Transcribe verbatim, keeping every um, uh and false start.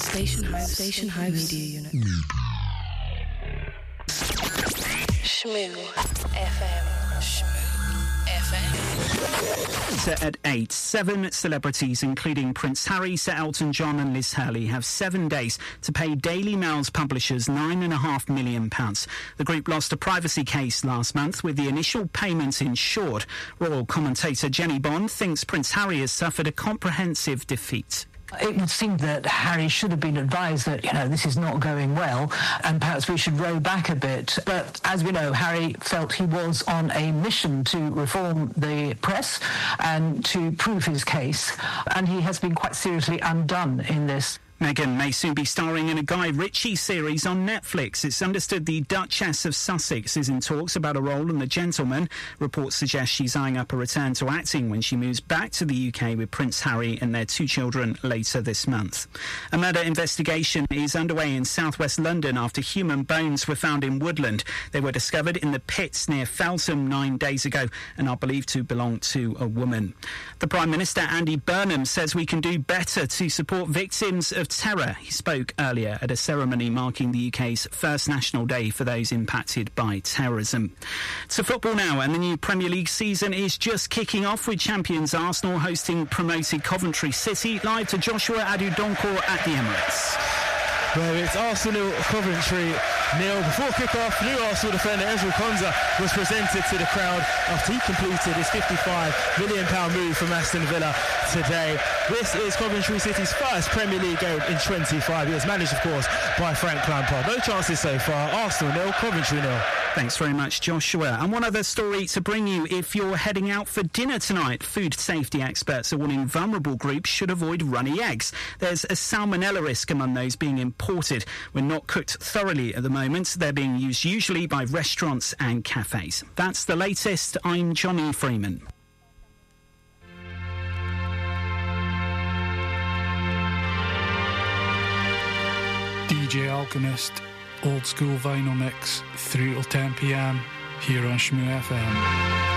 Station House. Station House Media Unit. Shmoo F M. Shmoo F M. Set at eight, seven celebrities, including Prince Harry, Sir Elton John and Liz Hurley, have seven days to pay Daily Mail's publishers nine and a half million pounds. The group lost a privacy case last month with the initial payment insured. Royal commentator Jenny Bond thinks Prince Harry has suffered a comprehensive defeat. It would seem that Harry should have been advised that, you know, this is not going well and perhaps we should row back a bit. But as we know, Harry felt he was on a mission to reform the press and to prove his case, and he has been quite seriously undone in this. Meghan may soon be starring in a Guy Ritchie series on Netflix. It's understood the Duchess of Sussex is in talks about a role in The Gentleman. Reports suggest she's eyeing up a return to acting when she moves back to the U K with Prince Harry and their two children later this month. A murder investigation is underway in southwest London after human bones were found in woodland. They were discovered in the pits near Feltham nine days ago and are believed to belong to a woman. The Prime Minister, Andy Burnham, says we can do better to support victims of terror. He spoke earlier at a ceremony marking the U K's first National Day for those impacted by terrorism. To football now, and the new Premier League season is just kicking off with champions Arsenal hosting promoted Coventry City. Live to Joshua Adu-Donkor at the Emirates. Well, it's Arsenal, Coventry nil. Before kick-off, new Arsenal defender Ezri Konsa was presented to the crowd after he completed his fifty-five million pounds move from Aston Villa today. This is Coventry City's first Premier League game in twenty-five years, managed, of course, by Frank Lampard. No chances so far. Arsenal nil, Coventry nil. Thanks very much, Joshua. And one other story to bring you. If you're heading out for dinner tonight, food safety experts are warning vulnerable groups should avoid runny eggs. There's a salmonella risk among those being imported. When not cooked thoroughly at the moment, they're being used usually by restaurants and cafes. That's the latest. I'm Johnny Freeman. D J Alchemist, old school vinyl mix, three till ten p m here on Shmoo F M.